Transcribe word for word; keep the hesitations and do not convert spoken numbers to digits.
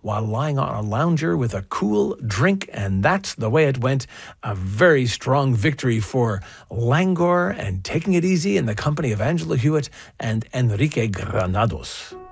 while lying on a lounger with a cool drink, and that's the way it went. A very strong victory for Langor and Taking It Easy in the company of Angela Hewitt and Enrique Granados.